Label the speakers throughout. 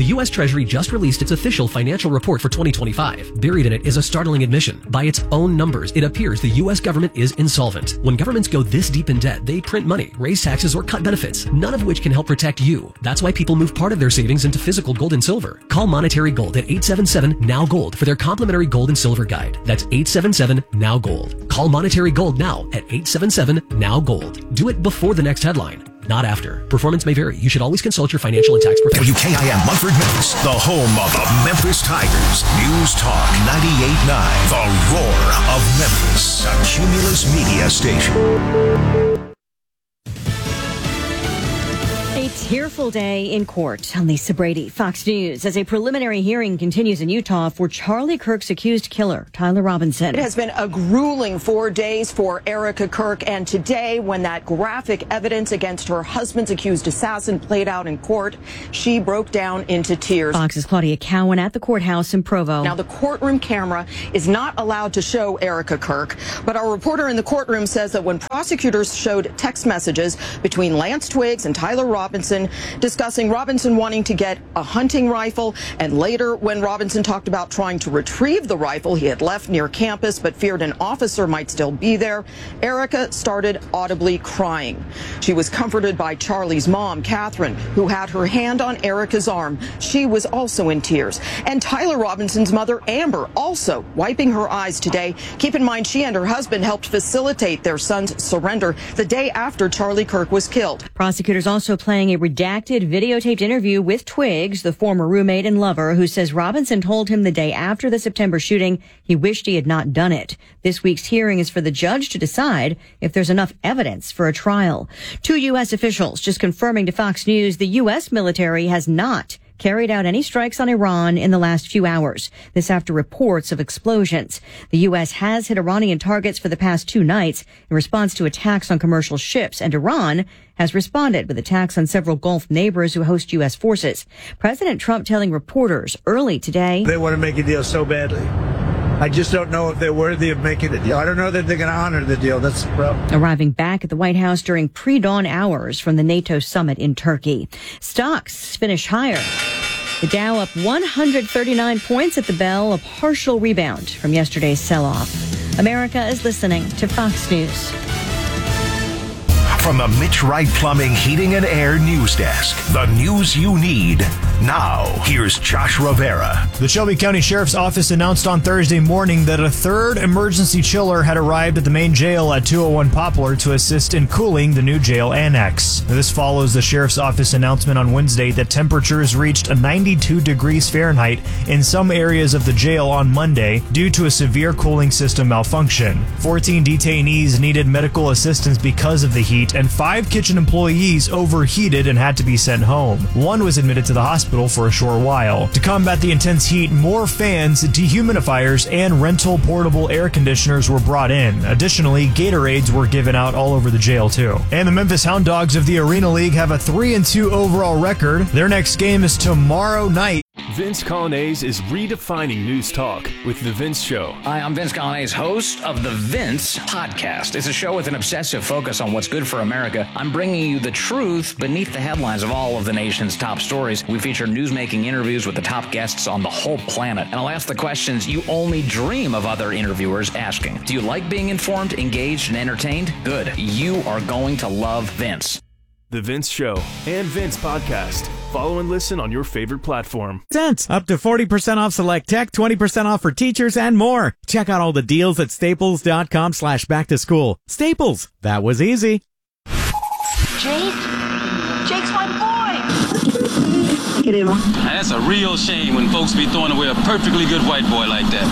Speaker 1: The U.S. Treasury just released its official financial report for 2025. Buried in it is a startling admission. By its own numbers, it appears the U.S. government is insolvent. When governments go this deep in debt, they print money, raise taxes, or cut benefits, none of which can help protect you. That's why people move part of their savings into physical gold and silver. Call Monetary Gold at 877-NOW-GOLD for their complimentary gold and silver guide. That's 877-NOW-GOLD. Call Monetary Gold now at 877-NOW-GOLD. Do it before the next headline, not after. Performance may vary. You should always consult your financial and tax professional.
Speaker 2: WKIM Mumford, Memphis, the home of the Memphis Tigers. News Talk 98.9, the roar of Memphis, a Cumulus media station.
Speaker 3: A tearful day in court. I'm Lisa Brady, Fox News, as a preliminary hearing continues in Utah for Charlie Kirk's accused killer, Tyler Robinson.
Speaker 4: It has been a grueling 4 days for Erica Kirk, and today, when that graphic evidence against her husband's accused assassin played out in court, she broke down into tears.
Speaker 3: Fox's Claudia Cowan at the courthouse in Provo.
Speaker 4: Now, the courtroom camera is not allowed to show Erica Kirk, but our reporter in the courtroom says that when prosecutors showed text messages between Lance Twiggs and Tyler Robinson discussing Robinson wanting to get a hunting rifle, and later when Robinson talked about trying to retrieve the rifle he had left near campus but feared an officer might still be there, Erica started audibly crying. She was comforted by Charlie's mom, Catherine, who had her hand on Erica's arm. She was also in tears. And Tyler Robinson's mother, Amber, also wiping her eyes today. Keep in mind, she and her husband helped facilitate their son's surrender the day after Charlie Kirk was killed.
Speaker 3: Prosecutors also playing a redacted videotaped interview with Twiggs, the former roommate and lover, who says Robinson told him the day after the September shooting he wished he had not done it. This week's hearing is for the judge to decide if there's enough evidence for a trial. 2 U.S. officials just confirming to Fox News the U.S. military has not carried out any strikes on Iran in the last few hours. This after reports of explosions. The U.S. has hit Iranian targets for the past 2 nights in response to attacks on commercial ships, and Iran has responded with attacks on several Gulf neighbors who host U.S. forces. President Trump telling reporters early today,
Speaker 5: they want to make a deal so badly. I just don't know if they're worthy of making a deal. I don't know that they're going to honor the deal. That's the problem.
Speaker 3: Arriving back at the White House during pre-dawn hours from the NATO summit in Turkey. Stocks finish higher. The Dow up 139 points at the bell, a partial rebound from yesterday's sell-off. America is listening to Fox News.
Speaker 2: From the Mitch Wright Plumbing, Heating and Air News Desk, the news you need. Now, here's Josh Rivera.
Speaker 6: The Shelby County Sheriff's Office announced on Thursday morning that a third emergency chiller had arrived at the main jail at 201 Poplar to assist in cooling the new jail annex. This follows the Sheriff's Office announcement on Wednesday that temperatures reached 92 degrees Fahrenheit in some areas of the jail on Monday due to a severe cooling system malfunction. 14 detainees needed medical assistance because of the heat, and 5 kitchen employees overheated and had to be sent home. 1 was admitted to the hospital for a short while. To combat the intense heat, more fans, dehumidifiers, and rental portable air conditioners were brought in. Additionally, Gatorades were given out all over the jail too. And the Memphis Hound Dogs of the Arena League have a 3-2 overall record. Their next game is tomorrow night.
Speaker 7: Vince Colonnese is redefining news talk with The Vince Show.
Speaker 8: Hi, I'm Vince Colonnese, host of The Vince Podcast. It's a show with an obsessive focus on what's good for America. I'm bringing you the truth beneath the headlines of all of the nation's top stories. We feature newsmaking interviews with the top guests on the whole planet. And I'll ask the questions you only dream of other interviewers asking. Do you like being informed, engaged, and entertained? Good. You are going to love Vince.
Speaker 7: The Vince Show and Vince Podcast. Follow and listen on your favorite platform.
Speaker 9: Up to 40% off select tech, 20% off for teachers, and more. Check out all the deals at staples.com/back-to-school. Staples. That was easy.
Speaker 10: Jake? Jake's my boy! Look at him.
Speaker 11: That's a real shame when folks be throwing away a perfectly good white boy like that.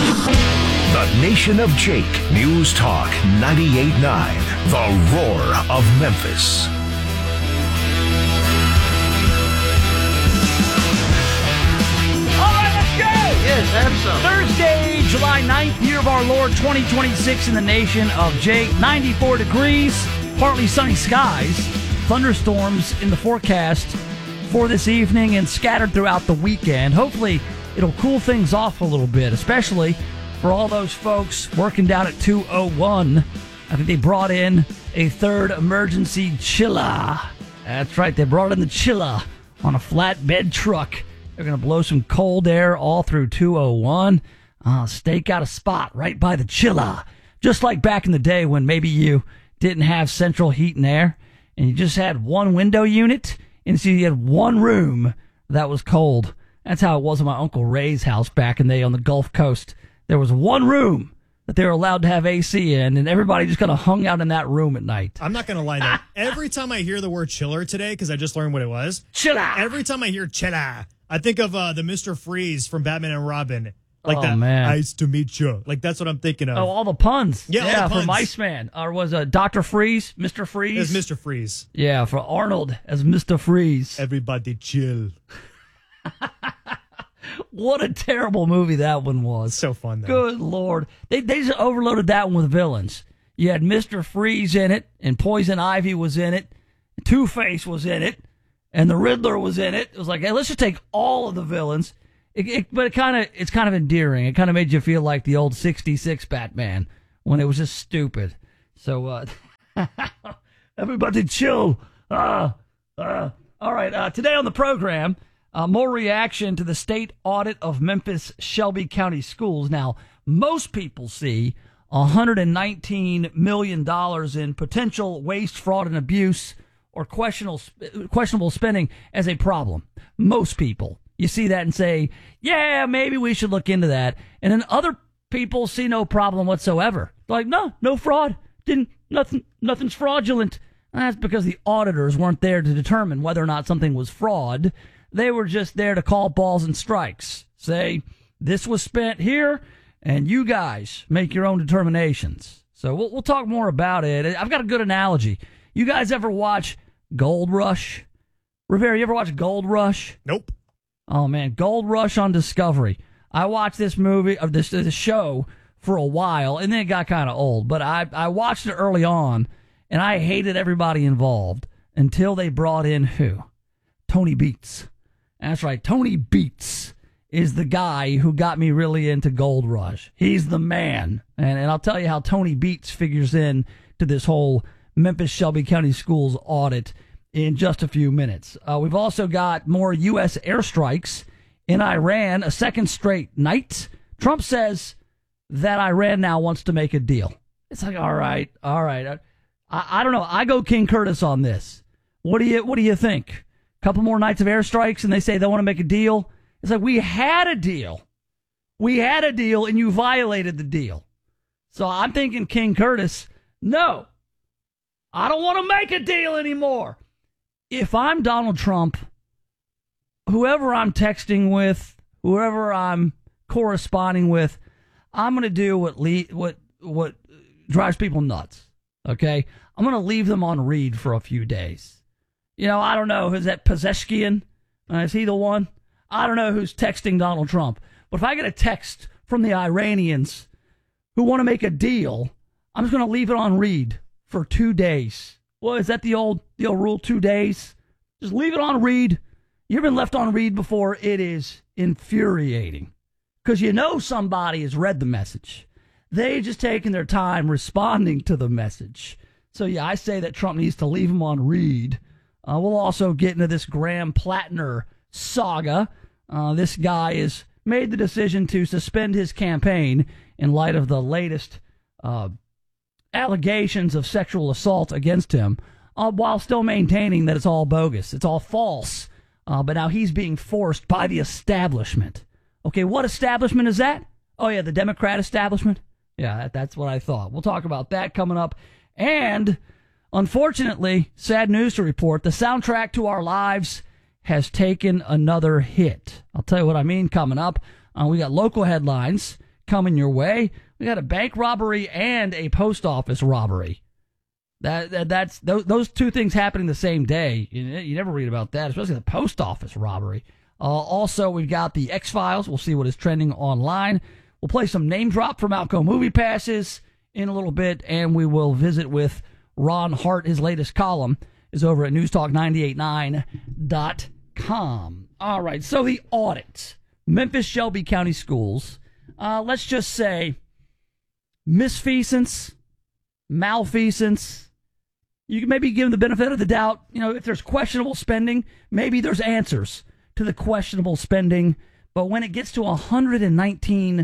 Speaker 2: The Nation of Jake. News Talk 98.9. The roar of Memphis.
Speaker 12: Yes, have some. Thursday, July 9th, year of our Lord 2026 in the nation of Jake. 94 degrees, partly sunny skies, thunderstorms in the forecast for this evening and scattered throughout the weekend. Hopefully, it'll cool things off a little bit, especially for all those folks working down at 201. I think they brought in a third emergency chiller. That's right, they brought in the chiller on a flatbed truck They're going to blow some cold air all through 201. Stake out a spot right by the chiller. Just like back in the day when maybe you didn't have central heat and air and you just had one window unit and so you had one room that was cold. That's how it was at my Uncle Ray's house back in the day on the Gulf Coast. There was one room that they were allowed to have AC in, and everybody just kind of hung out in that room at night.
Speaker 6: I'm not going to lie, though. Every time I hear the word chiller today, because I just learned what it was.
Speaker 12: Chiller!
Speaker 6: Every time I hear chiller, I think of the Mr. Freeze from Batman and Robin. Like that,
Speaker 12: man.
Speaker 6: Nice to meet you. Like, that's what I'm thinking of.
Speaker 12: Oh, all the puns.
Speaker 6: Yeah, all the puns.
Speaker 12: From Iceman. Or was Dr. Freeze, Mr. Freeze?
Speaker 6: It was Mr. Freeze.
Speaker 12: Yeah, for Arnold as Mr. Freeze.
Speaker 6: Everybody chill.
Speaker 12: What a terrible movie that one was.
Speaker 6: So fun, though.
Speaker 12: Good Lord. They just overloaded that one with villains. You had Mr. Freeze in it, and Poison Ivy was in it, Two-Face was in it, and the Riddler was in it. It was like, hey, let's just take all of the villains. But it's kind of endearing. It kind of made you feel like the old 66 Batman when it was just stupid. So, everybody chill. All right, today on the program, more reaction to the state audit of Memphis Shelby County schools. Now, most people see $119 million in potential waste, fraud, and abuse or questionable spending as a problem. Most people. You see that and say, yeah, maybe we should look into that. And then other people see no problem whatsoever. Like, no fraud. Nothing's fraudulent. And that's because the auditors weren't there to determine whether or not something was fraud. They were just there to call balls and strikes. Say, this was spent here, and you guys make your own determinations. So we'll talk more about it. I've got a good analogy. You guys ever watch Gold Rush? Rivera, you ever watch Gold Rush?
Speaker 6: Nope.
Speaker 12: Oh, man, Gold Rush on Discovery. I watched this movie, or this show, for a while, and then it got kind of old. But I watched it early on, and I hated everybody involved until they brought in who? Tony Beats. That's right, Tony Beats is the guy who got me really into Gold Rush. He's the man. And I'll tell you how Tony Beats figures in to this whole Memphis Shelby County Schools audit in just a few minutes. We've also got more U.S. airstrikes in Iran, a second straight night. Trump says that Iran now wants to make a deal. It's like, all right. I don't know. I go King Curtis on this. What do you think? A couple more nights of airstrikes and they say they want to make a deal. It's like, we had a deal. And you violated the deal. So I'm thinking King Curtis, no, I don't want to make a deal anymore. If I'm Donald Trump, whoever I'm texting with, whoever I'm corresponding with, I'm going to do what drives people nuts. Okay? I'm going to leave them on read for a few days. You know, I don't know. Is that Pezeshkian? Is he the one? I don't know who's texting Donald Trump. But if I get a text from the Iranians who want to make a deal, I'm just going to leave it on read for 2 days. Well, is that the old rule, 2 days? Just leave it on read. You've been left on read before. It is infuriating. Because you know somebody has read the message. They've just taken their time responding to the message. So, yeah, I say that Trump needs to leave him on read. We'll also get into this Graham Plattner saga. This guy has made the decision to suspend his campaign in light of the latest allegations of sexual assault against him, while still maintaining that it's all bogus. It's all false. But now he's being forced by the establishment. Okay, what establishment is that? Oh, yeah, the Democrat establishment? Yeah, that's what I thought. We'll talk about that coming up. And, unfortunately, sad news to report, the soundtrack to our lives has taken another hit. I'll tell you what I mean coming up. We got local headlines coming your way. We got a bank robbery and a post office robbery. That's those two things happening the same day. You never read about that, especially the post office robbery. Also, we've got the X-Files. We'll see what is trending online. We'll play some name drop from Malco Movie Passes in a little bit, and we will visit with Ron Hart. His latest column is over at newstalk989.com. All right, so the audit. Memphis Shelby County Schools. Let's just say misfeasance, malfeasance. You can maybe give them the benefit of the doubt. You know, if there's questionable spending, maybe there's answers to the questionable spending, but when it gets to $119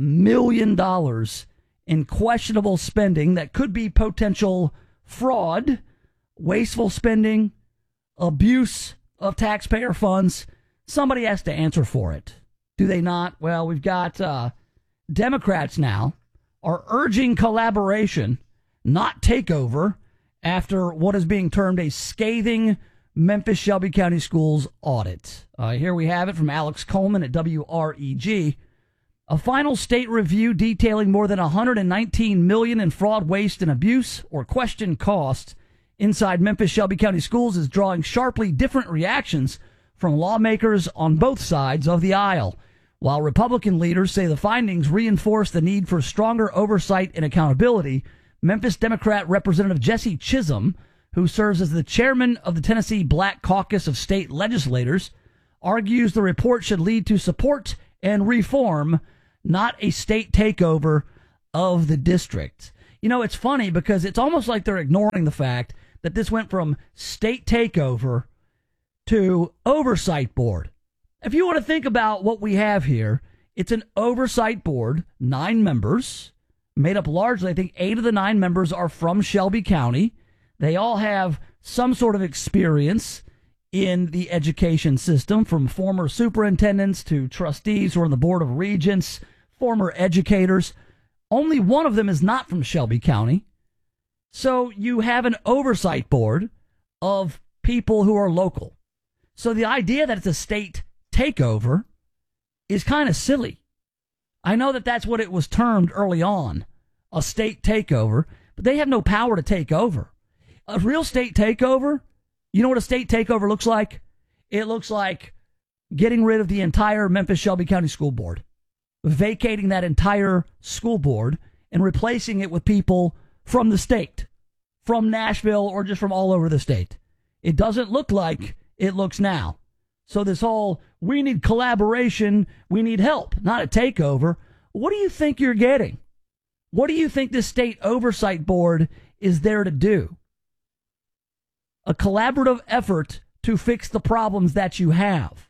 Speaker 12: million in questionable spending that could be potential fraud, wasteful spending, abuse of taxpayer funds, somebody has to answer for it. Do they not? Well, we've got Democrats now are urging collaboration, not takeover, after what is being termed a scathing Memphis Shelby County Schools audit. Here we have it from Alex Coleman at WREG. A final state review detailing more than $119 million in fraud, waste, and abuse or questioned costs inside Memphis Shelby County Schools is drawing sharply different reactions from lawmakers on both sides of the aisle. While Republican leaders say the findings reinforce the need for stronger oversight and accountability, Memphis Democrat Representative Jesse Chisholm, who serves as the chairman of the Tennessee Black Caucus of State Legislators, argues the report should lead to support and reform, not a state takeover of the district. You know, it's funny because it's almost like they're ignoring the fact that this went from state takeover to oversight board. If you want to think about what we have here, it's an oversight board, 9 members, made up largely, I think 8 of the 9 members are from Shelby County. They all have some sort of experience in the education system, from former superintendents to trustees who are on the Board of Regents, former educators. Only one of them is not from Shelby County. So you have an oversight board of people who are local. So the idea that it's a state takeover is kind of silly. I know that that's what it was termed early on, a state takeover, but they have no power to take over. A real state takeover, you know what a state takeover looks like? It looks like getting rid of the entire Memphis Shelby County School Board, vacating that entire school board and replacing it with people from the state, from Nashville or just from all over the state. It doesn't look like it looks now. So this whole, we need collaboration, we need help, not a takeover. What do you think you're getting? What do you think this state oversight board is there to do? A collaborative effort to fix the problems that you have.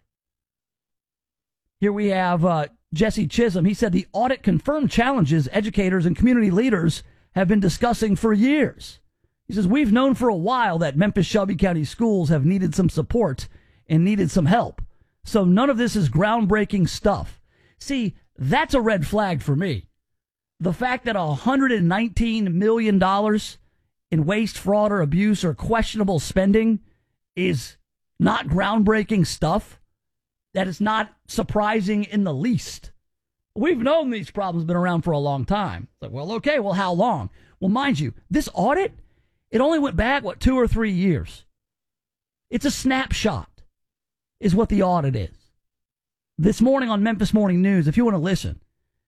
Speaker 12: Here we have Jesse Chisholm. He said the audit confirmed challenges educators and community leaders have been discussing for years. He says, we've known for a while that Memphis Shelby County schools have needed some support and needed some help. So none of this is groundbreaking stuff. See, that's a red flag for me. The fact that $119 million in waste, fraud, or abuse or questionable spending is not groundbreaking stuff, that is not surprising in the least. We've known these problems have been around for a long time. It's like, well, okay, well, how long? Well, mind you, this audit, it only went back, 2 or 3 years. It's a snapshot is what the audit is. This morning on Memphis Morning News, if you want to listen,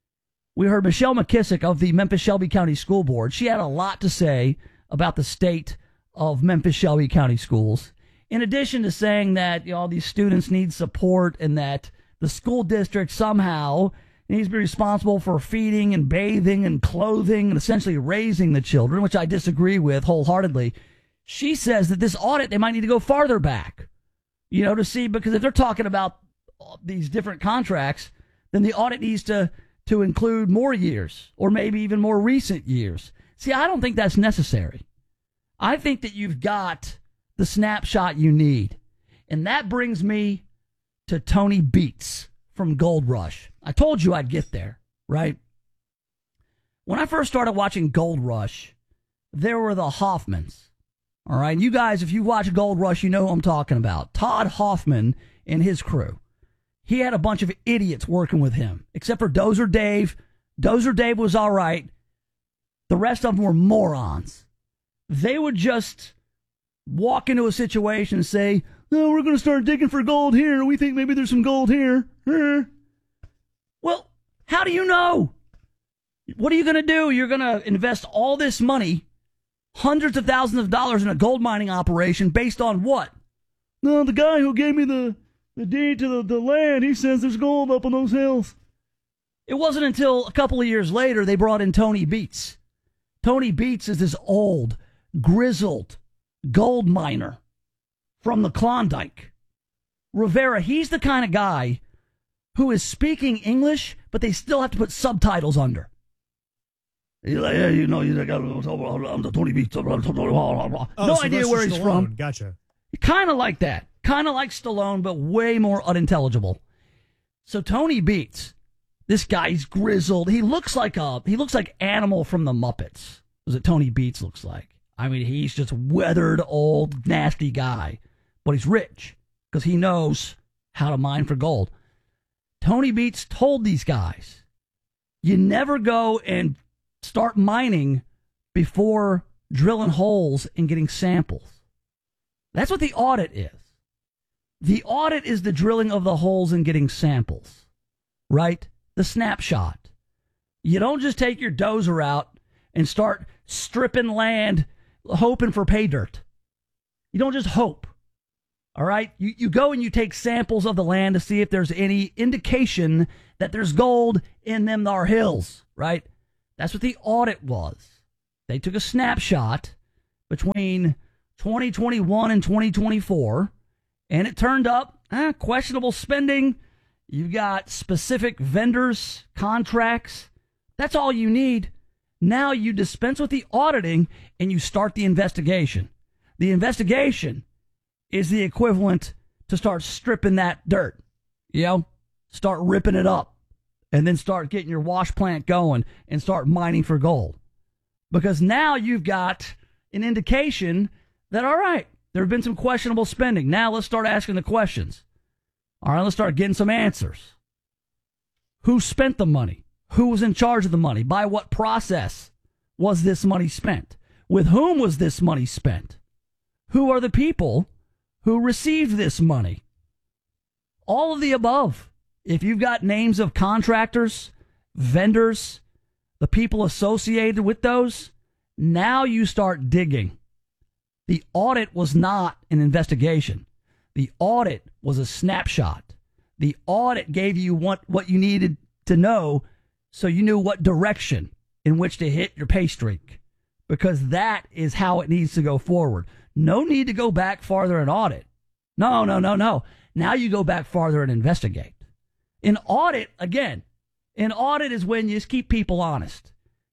Speaker 12: we heard Michelle McKissick of the Memphis Shelby County School Board. She had a lot to say about the state of Memphis Shelby County schools. In addition to saying that all these students need support and that the school district somehow needs to be responsible for feeding and bathing and clothing and essentially raising the children, which I disagree with wholeheartedly. She says that this audit, they might need to go farther back, to see, because if they're talking about these different contracts, then the audit needs to include more years or maybe even more recent years. See, I don't think that's necessary. I think that you've got the snapshot you need. And that brings me to Tony Beets from Gold Rush. I told you I'd get there, right? When I first started watching Gold Rush, there were the Hoffmans. All right, you guys, if you watch Gold Rush, you know who I'm talking about. Todd Hoffman and his crew. He had a bunch of idiots working with him, except for Dozer Dave. Dozer Dave was all right. The rest of them were morons. They would just walk into a situation and say, "No, we're going to start digging for gold here. We think maybe there's some gold here." Well, how do you know? What are you going to do? You're going to invest all this money, hundreds of thousands of dollars, in a gold mining operation based on what? No, the guy who gave me the deed to the land, he says there's gold up on those hills. It wasn't until a couple of years later they brought in Tony Beets. Tony Beets is this old, grizzled gold miner from the Klondike. Rivera, he's the kind of guy who is speaking English, but they still have to put subtitles under. He's like, yeah, I'm the Tony Beats. No idea where he's from.
Speaker 6: Gotcha.
Speaker 12: Kind of like that. Kind of like Stallone, but way more unintelligible. So Tony Beats, this guy's grizzled. He looks like Animal from the Muppets. Is what Tony Beats looks like. I mean, he's just weathered, old, nasty guy, but he's rich because he knows how to mine for gold. Tony Beats told these guys, you never go and start mining before drilling holes and getting samples. That's what the audit is. The audit is the drilling of the holes and getting samples, right? The snapshot. You don't just take your dozer out and start stripping land hoping for pay dirt. You don't just hope. All right? You go and you take samples of the land to see if there's any indication that there's gold in them thar hills, right? That's what the audit was. They took a snapshot between 2021 and 2024, and it turned up questionable spending. You've got specific vendors, contracts. That's all you need. Now you dispense with the auditing and you start the investigation. The investigation is the equivalent to start stripping that dirt. Start ripping it up and then start getting your wash plant going and start mining for gold. Because now you've got an indication that, all right, there have been some questionable spending. Now let's start asking the questions. All right, let's start getting some answers. Who spent the money? Who was in charge of the money? By what process was this money spent? With whom was this money spent? Who are the people who received this money? All of the above. If you've got names of contractors, vendors, the people associated with those, now you start digging. The audit was not an investigation. The audit was a snapshot. The audit gave you what you needed to know so you knew what direction in which to hit your pay streak, because that is how it needs to go forward. No need to go back farther and audit. No. Now you go back farther and investigate. An audit is when you just keep people honest.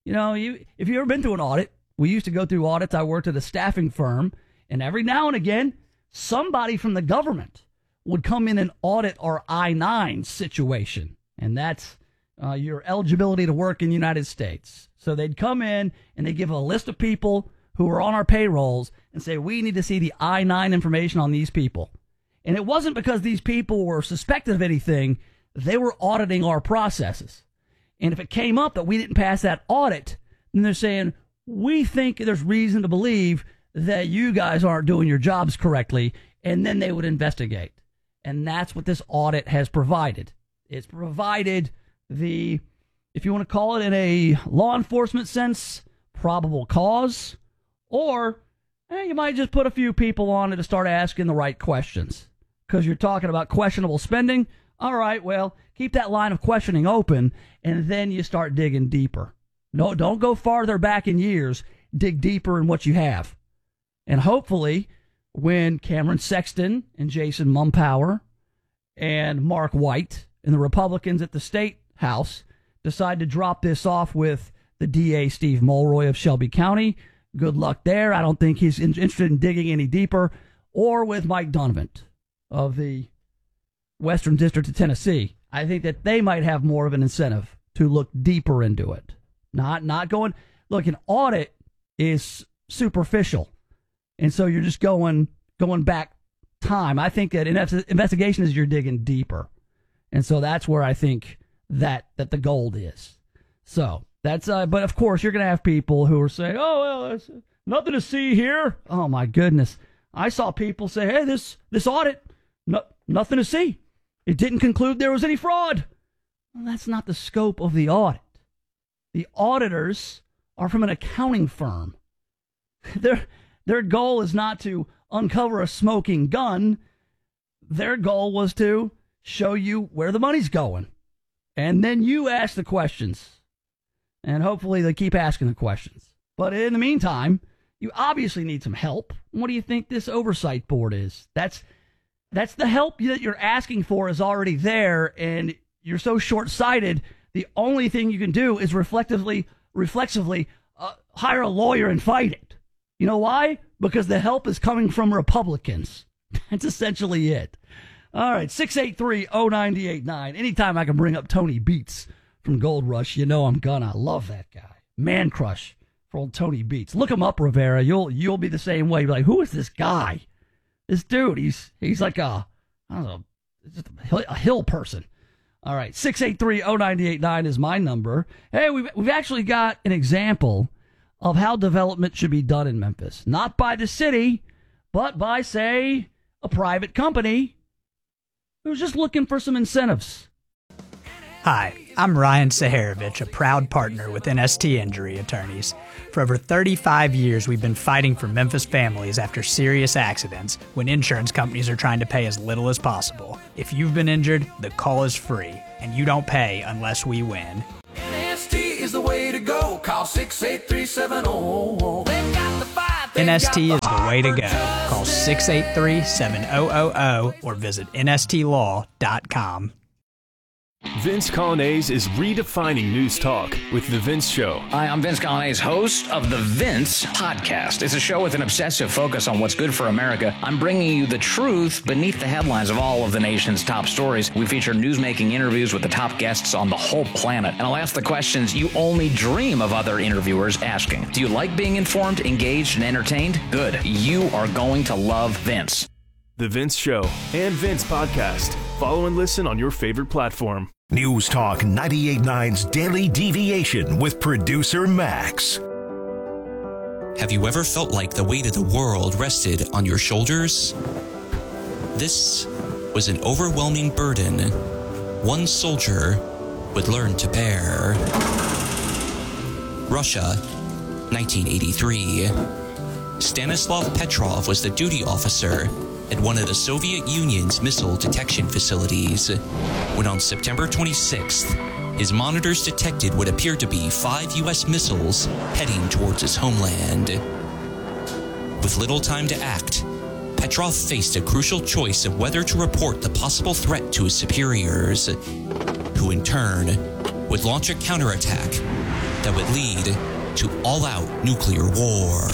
Speaker 12: If you've ever been to an audit, we used to go through audits. I worked at a staffing firm, and every now and again, somebody from the government would come in and audit our I-9 situation, and that's your eligibility to work in the United States. So they'd come in and they'd give a list of people who were on our payrolls and say, we need to see the I-9 information on these people. And it wasn't because these people were suspected of anything. They were auditing our processes. And if it came up that we didn't pass that audit, then they're saying, we think there's reason to believe that you guys aren't doing your jobs correctly. And then they would investigate. And that's what this audit has provided. It's provided the, if you want to call it in a law enforcement sense, probable cause, or you might just put a few people on it to start asking the right questions because you're talking about questionable spending. All right, well, keep that line of questioning open, and then you start digging deeper. No, don't go farther back in years. Dig deeper in what you have. And hopefully, when Cameron Sexton and Jason Mumpower and Mark White and the Republicans at the State House decide to drop this off with the DA, Steve Mulroy of Shelby County, good luck there. I don't think he's interested in digging any deeper. Or with Mike Donovan of the Western District of Tennessee. I think that they might have more of an incentive to look deeper into it. Not going, look, an audit is superficial. And so you're just going back time. I think that investigation is you're digging deeper. And so that's where I think that the gold is. So that's, but of course you're going to have people who are saying, oh, well, there's nothing to see here. Oh my goodness. I saw people say, hey, this audit, nothing to see. It didn't conclude there was any fraud. Well, that's not the scope of the audit. The auditors are from an accounting firm. Their goal is not to uncover a smoking gun. Their goal was to show you where the money's going. And then you ask the questions. And hopefully they keep asking the questions. But in the meantime, you obviously need some help. What do you think this oversight board is? That's That's the help that you're asking for is already there, and you're so short-sighted. The only thing you can do is reflexively hire a lawyer and fight it. You know why? Because the help is coming from Republicans. That's essentially it. All right, 683-0989. Anytime I can bring up Tony Beats from Gold Rush, you know I'm gonna. I love that guy. Man crush for old Tony Beats. Look him up, Rivera. You'll be the same way. You'll be like, who is this guy? This dude, he's like I don't know, just a hill person. All right, 683-0989 is my number. Hey, we've actually got an example of how development should be done in Memphis. Not by the city, but by, say, a private company who's just looking for some incentives.
Speaker 13: Hi, I'm Ryan Saharovich, a proud partner with NST Injury Attorneys. For over 35 years, we've been fighting for Memphis families after serious accidents when insurance companies are trying to pay as little as possible. If you've been injured, the call is free, and you don't pay unless we win.
Speaker 14: NST is the way to go. Call 683-70. They've got the fight.
Speaker 13: NST is the way to go. Call 683-7000 or visit nstlaw.com.
Speaker 7: Vince Colonnese is redefining news talk with The Vince Show.
Speaker 8: Hi, I'm Vince Colonnese, host of The Vince Podcast. It's a show with an obsessive focus on what's good for America. I'm bringing you the truth beneath the headlines of all of the nation's top stories. We feature news-making interviews with the top guests on the whole planet. And I'll ask the questions you only dream of other interviewers asking. Do you like being informed, engaged, and entertained? Good. You are going to love Vince.
Speaker 7: The Vince Show and Vince Podcast. Follow and listen on your favorite platform.
Speaker 2: News Talk 98.9's Daily Deviation with producer Max.
Speaker 15: Have you ever felt like the weight of the world rested on your shoulders? This was an overwhelming burden one soldier would learn to bear. Russia, 1983. Stanislav Petrov was the duty officer at one of the Soviet Union's missile detection facilities when on September 26th, his monitors detected what appeared to be 5 U.S. missiles heading towards his homeland. With little time to act, Petrov faced a crucial choice of whether to report the possible threat to his superiors, who in turn would launch a counterattack that would lead to all-out nuclear war.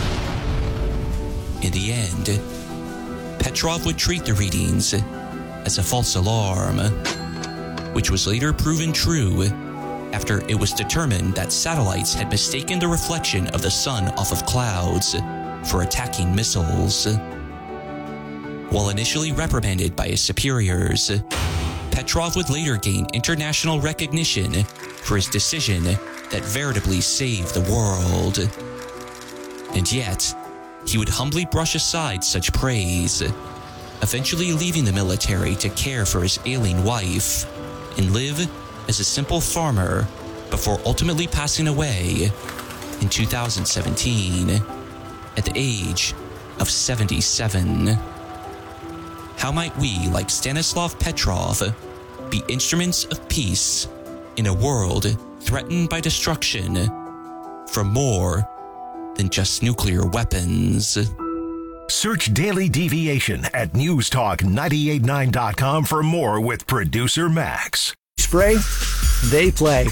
Speaker 15: In the end, Petrov would treat the readings as a false alarm, which was later proven true after it was determined that satellites had mistaken the reflection of the sun off of clouds for attacking missiles. While initially reprimanded by his superiors, Petrov would later gain international recognition for his decision that veritably saved the world. And yet, he would humbly brush aside such praise, eventually leaving the military to care for his ailing wife and live as a simple farmer before ultimately passing away in 2017 at the age of 77. How might we, like Stanislav Petrov, be instruments of peace in a world threatened by destruction from more than just nuclear weapons?
Speaker 2: Search Daily Deviation at newstalk989.com for more with producer Max.
Speaker 16: Spray, they play.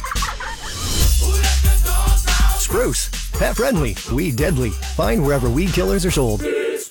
Speaker 16: Spruce, pet friendly, weed deadly. Find wherever weed killers are sold.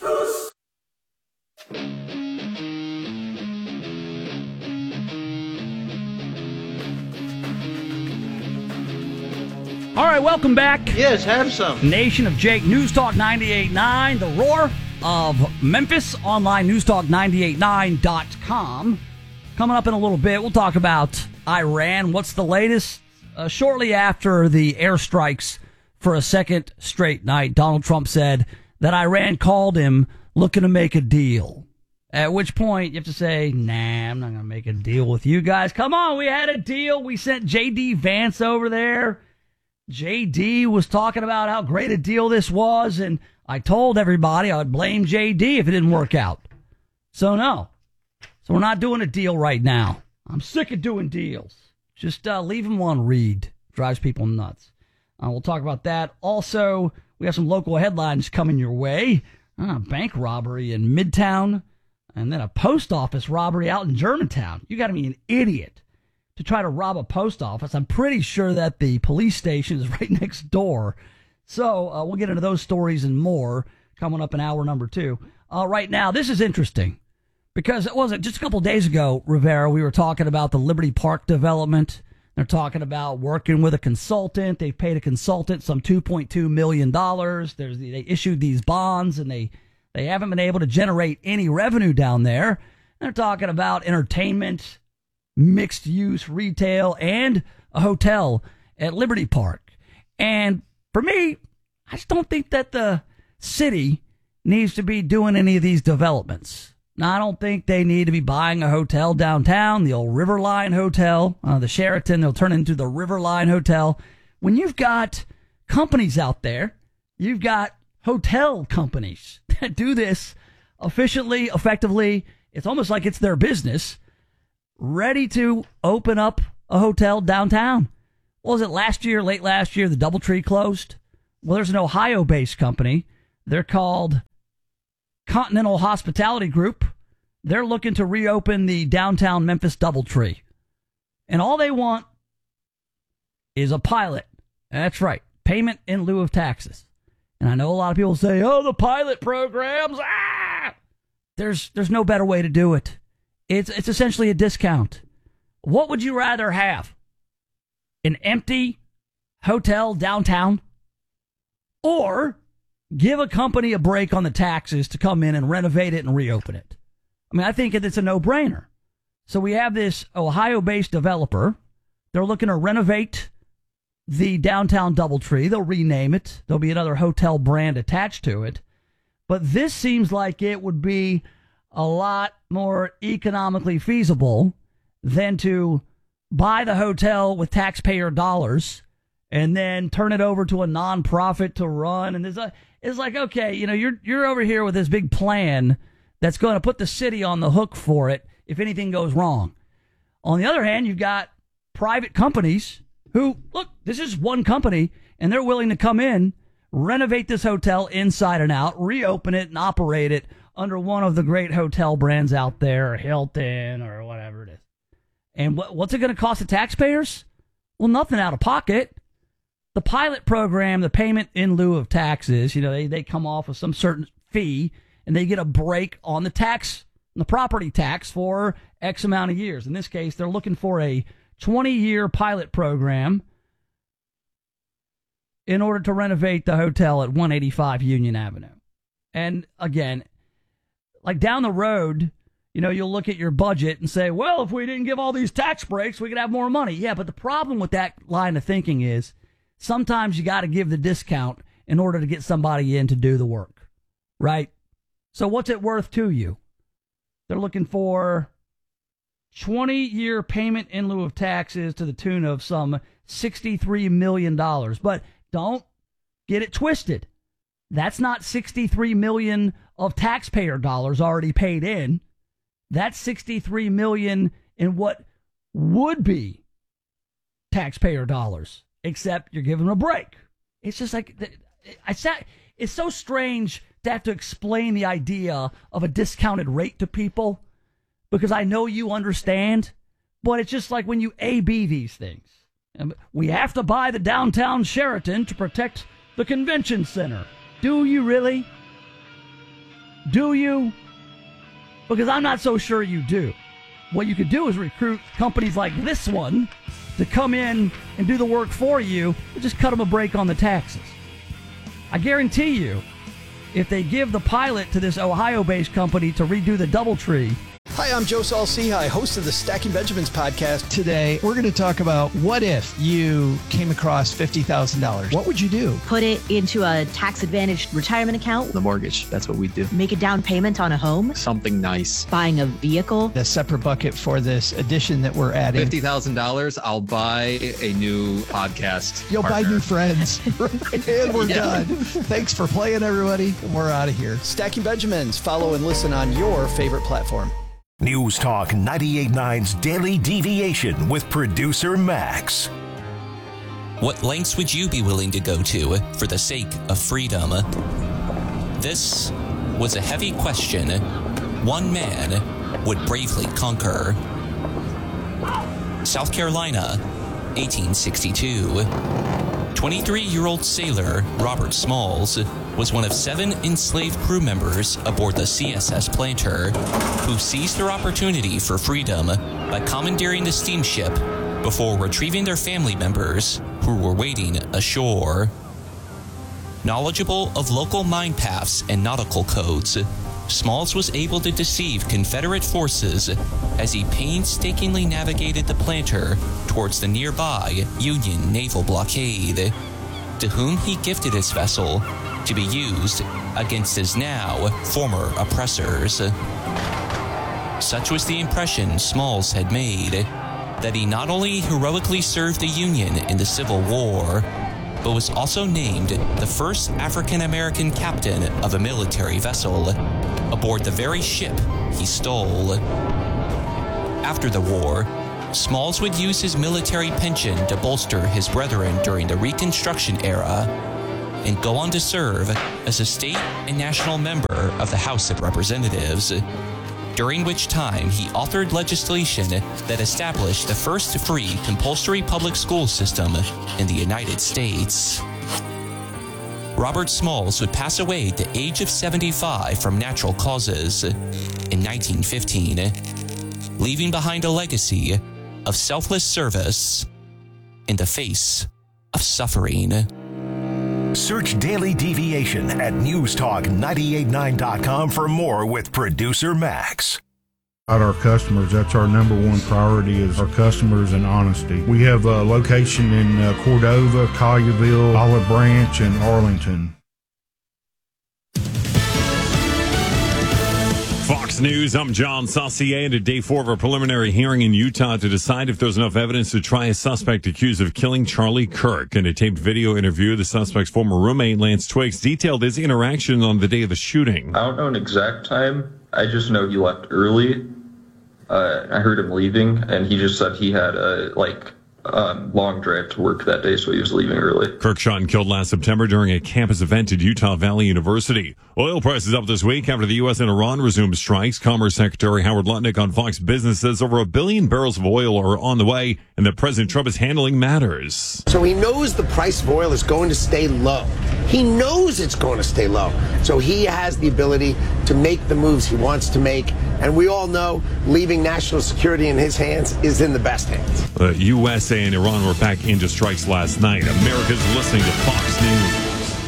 Speaker 12: All right, welcome back.
Speaker 5: Yes, have some.
Speaker 12: Nation of Jake, News Talk 98.9, the roar of Memphis, online newstalk989.com. Coming up in a little bit, we'll talk about Iran. What's the latest? Shortly after the airstrikes for a second straight night, Donald Trump said that Iran called him looking to make a deal. At which point, you have to say, nah, I'm not going to make a deal with you guys. Come on, we had a deal. We sent J.D. Vance over there. J.D. was talking about how great a deal this was, and I told everybody I would blame J.D. if it didn't work out. So no. So we're not doing a deal right now. I'm sick of doing deals. Just leave them on read. Drives people nuts. We'll talk about that. Also, we have some local headlines coming your way. Bank robbery in Midtown. And then a post office robbery out in Germantown. You got to be an idiot to try to rob a post office. I'm pretty sure that the police station is right next door. So we'll get into those stories and more coming up in hour number 2. Right now, this is interesting because it wasn't just a couple days ago, Rivera, we were talking about the Liberty Park development. They're talking about working with a consultant. They've paid a consultant some $2.2 million. They issued these bonds, and they haven't been able to generate any revenue down there. They're talking about entertainment, mixed-use retail, and a hotel at Liberty Park. And for me, I just don't think that the city needs to be doing any of these developments. Now, I don't think they need to be buying a hotel downtown, the old Riverline Hotel, the Sheraton. They'll turn into the Riverline Hotel. When you've got companies out there, you've got hotel companies that do this efficiently, effectively. It's almost like it's their business, ready to open up a hotel downtown. What was it late last year, the DoubleTree closed? Well, there's an Ohio-based company. They're called Continental Hospitality Group. They're looking to reopen the downtown Memphis DoubleTree. And all they want is a pilot. That's right. Payment in lieu of taxes. And I know a lot of people say, oh, the pilot programs. There's no better way to do it. It's essentially a discount. What would you rather have? An empty hotel downtown? Or give a company a break on the taxes to come in and renovate it and reopen it? I mean, I think it's a no-brainer. So we have this Ohio-based developer. They're looking to renovate the downtown DoubleTree. They'll rename it. There'll be another hotel brand attached to it. But this seems like it would be a lot more economically feasible than to buy the hotel with taxpayer dollars and then turn it over to a nonprofit to run. And it's like, okay, you're over here with this big plan that's going to put the city on the hook for it if anything goes wrong. On the other hand, you've got private companies who, look, this is one company, and they're willing to come in, renovate this hotel inside and out, reopen it and operate it under one of the great hotel brands out there, Hilton or whatever it is. And what's it going to cost the taxpayers? Well, nothing out of pocket. The pilot program, the payment in lieu of taxes, they come off with some certain fee, and they get a break on the property tax for X amount of years. In this case, they're looking for a 20-year pilot program in order to renovate the hotel at 185 Union Avenue. And again, like down the road, you'll look at your budget and say, well, if we didn't give all these tax breaks, we could have more money. Yeah, but the problem with that line of thinking is sometimes you got to give the discount in order to get somebody in to do the work, right? So what's it worth to you? They're looking for 20-year payment in lieu of taxes to the tune of some $63 million. But don't get it twisted. That's not $63 million of taxpayer dollars already paid in. That's $63 million in what would be taxpayer dollars, except you're giving them a break. It's just like, it's so strange to have to explain the idea of a discounted rate to people, because I know you understand, but it's just like when you A-B these things. We have to buy the downtown Sheraton to protect the convention center. Do you really? Do you? Because I'm not so sure you do. What you could do is recruit companies like this one to come in and do the work for you and just cut them a break on the taxes. I guarantee you, if they give the pilot to this Ohio-based company to redo the DoubleTree.
Speaker 16: Hi, I'm Joe Saul-Sehy, host of the Stacking Benjamins podcast.
Speaker 17: Today, we're going to talk about what if you came across $50,000? What would you do?
Speaker 18: Put it into a tax-advantaged retirement account.
Speaker 17: The mortgage, that's what we do.
Speaker 18: Make a down payment on a home.
Speaker 17: Something nice.
Speaker 18: Buying a vehicle.
Speaker 17: A separate bucket for this addition that we're adding.
Speaker 19: $50,000, I'll buy a new podcast.
Speaker 17: You'll buy new friends. And we're done. Thanks for playing, everybody. We're out of here.
Speaker 16: Stacking Benjamins. Follow and listen on your favorite platform.
Speaker 2: News Talk 98.9's Daily Deviation with producer Max.
Speaker 15: What lengths would you be willing to go to for the sake of freedom? This was a heavy question one man would bravely conquer. South Carolina, 1862. 23-year-old sailor Robert Smalls was one of 7 enslaved crew members aboard the CSS Planter who seized their opportunity for freedom by commandeering the steamship before retrieving their family members who were waiting ashore. Knowledgeable of local mine paths and nautical codes, Smalls was able to deceive Confederate forces as he painstakingly navigated the Planter towards the nearby Union naval blockade, to whom he gifted his vessel to be used against his now former oppressors. Such was the impression Smalls had made that he not only heroically served the Union in the Civil War, but was also named the first African-American captain of a military vessel aboard the very ship he stole. After the war, Smalls would use his military pension to bolster his brethren during the Reconstruction era and go on to serve as a state and national member of the House of Representatives, during which time he authored legislation that established the first free compulsory public school system in the United States. Robert Smalls would pass away at the age of 75 from natural causes in 1915, leaving behind a legacy of selfless service in the face of suffering.
Speaker 2: Search Daily Deviation at newstalk989.com for more with producer Max.
Speaker 20: Our customers, that's our number one priority, is our customers and honesty. We have a location in Cordova, Collierville, Olive Branch, and Arlington.
Speaker 21: Fox News, I'm John Saucier, and at day 4 of a preliminary hearing in Utah to decide if there's enough evidence to try a suspect accused of killing Charlie Kirk. In a taped video interview, the suspect's former roommate, Lance Twiggs, detailed his interaction on the day of the shooting.
Speaker 22: I don't know an exact time. I just know he left early. I heard him leaving, and he just said he had a, long drive to work that day, so he was leaving early.
Speaker 21: Kirk shot and killed last September during a campus event at Utah Valley University. Oil prices up this week after the U.S. and Iran resumed strikes. Commerce Secretary Howard Lutnick on Fox Business says over 1 billion barrels of oil are on the way and that President Trump is handling matters.
Speaker 23: So he knows the price of oil is going to stay low. He knows it's going to stay low. So he has the ability to make the moves he wants to make. And we all know leaving national security in his hands is in the best hands.
Speaker 21: The USA and Iran were back into strikes last night. America's listening to Fox News.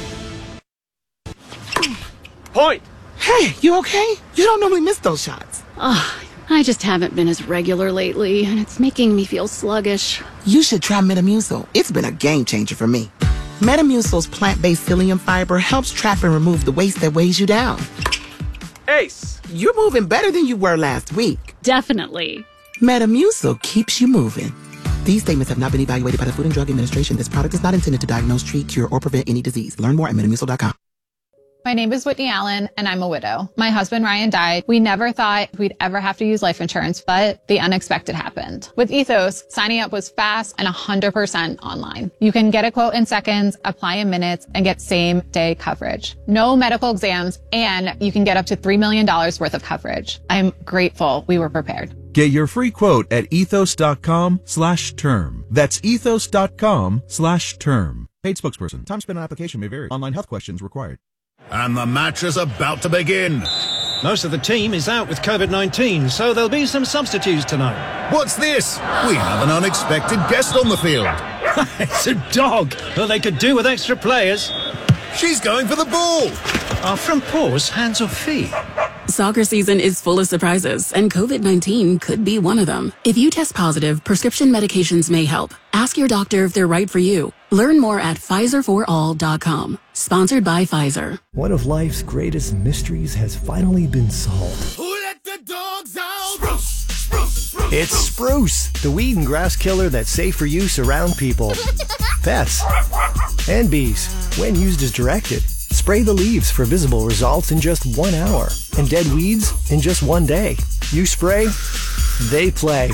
Speaker 24: Point! Hey, you okay? You don't normally miss those shots.
Speaker 25: I just haven't been as regular lately, and it's making me feel sluggish.
Speaker 24: You should try Metamucil. It's been a game changer for me. Metamucil's plant-based psyllium fiber helps trap and remove the waste that weighs you down. Ace! You're moving better than you were last week.
Speaker 25: Definitely.
Speaker 24: Metamucil keeps you moving. These statements have not been evaluated by the Food and Drug Administration. This product is not intended to diagnose, treat, cure, or prevent any disease. Learn more at Metamucil.com.
Speaker 26: My name is Whitney Allen, and I'm a widow. My husband, Ryan, died. We never thought we'd ever have to use life insurance, but the unexpected happened. With Ethos, signing up was fast and 100% online. You can get a quote in seconds, apply in minutes, and get same-day coverage. No medical exams, and you can get up to $3 million worth of coverage. I'm grateful we were prepared.
Speaker 27: Get your free quote at ethos.com/term. That's ethos.com/term. Paid spokesperson. Time spent on application may vary. Online health questions required.
Speaker 2: And the match is about to begin.
Speaker 28: Most of the team is out with COVID-19, so there'll be some substitutes tonight.
Speaker 2: What's this? We have an unexpected guest on the field.
Speaker 28: It's a dog. Well, they could do with extra players.
Speaker 2: She's going for the ball.
Speaker 28: Are front paws hands or feet?
Speaker 29: Soccer season is full of surprises, and COVID-19 could be one of them. If you test positive, prescription medications may help. Ask your doctor if they're right for you. Learn more at PfizerForAll.com. Sponsored by Pfizer.
Speaker 16: One of life's greatest mysteries has finally been solved.
Speaker 14: Who let the dogs out?
Speaker 16: It's Spruce, the weed and grass killer that's safe for use around people, pets, and bees. When used as directed, spray the leaves for visible results in just 1 hour, and dead weeds in just 1 day. You spray, they play.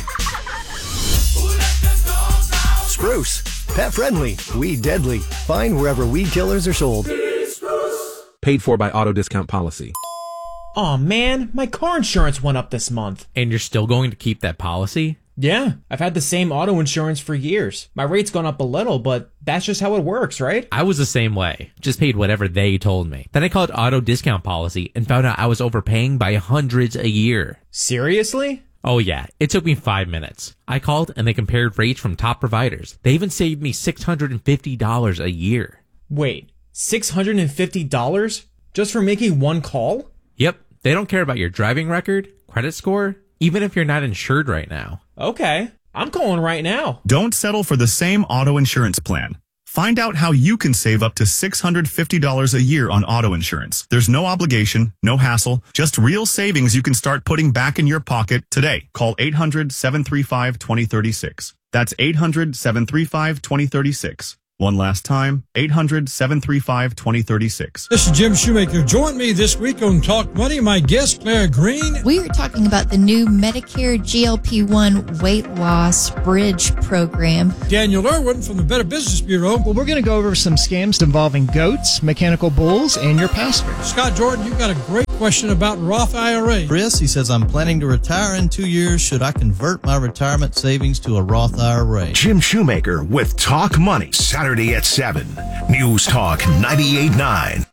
Speaker 16: Spruce, pet friendly, weed deadly. Find wherever weed killers are sold.
Speaker 30: Paid for by Auto Discount Policy.
Speaker 1: Aw, man, my car insurance went up this month.
Speaker 3: And you're still going to keep that policy?
Speaker 1: Yeah, I've had the same auto insurance for years. My rate's gone up a little, but that's just how it works, right?
Speaker 3: I was the same way. Just paid whatever they told me. Then I called Auto Discount Policy and found out I was overpaying by hundreds a year.
Speaker 1: Seriously?
Speaker 3: Oh yeah, it took me 5 minutes. I called and they compared rates from top providers. They even saved me $650 a year.
Speaker 1: Wait, $650? Just for making one call?
Speaker 3: Yep, they don't care about your driving record, credit score, even if you're not insured right now.
Speaker 1: Okay, I'm calling right now.
Speaker 4: Don't settle for the same auto insurance plan. Find out how you can save up to $650 a year on auto insurance. There's no obligation, no hassle, just real savings you can start putting back in your pocket today. Call 800-735-2036. That's 800-735-2036. One last time, 800-735-2036.
Speaker 6: This is Jim Shoemaker. Join me this week on Talk Money. My guest, Claire Green.
Speaker 8: We are talking about the new Medicare GLP-1 weight loss bridge program.
Speaker 6: Daniel Irwin from the Better Business Bureau.
Speaker 9: Well, we're going to go over some scams involving goats, mechanical bulls, and your pastor.
Speaker 6: Scott Jordan, you've got a great question about Roth IRA.
Speaker 10: Chris, he says, I'm planning to retire in 2 years. Should I convert my retirement savings to a Roth IRA?
Speaker 2: Jim Shoemaker with Talk Money, Saturday at 7. News Talk 98.9.